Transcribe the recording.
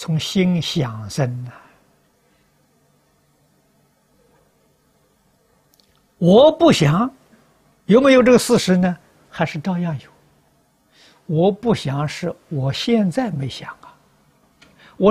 从心想生啊。我不想，有没有这个事实呢？还是照样有。我不想是我现在没想啊。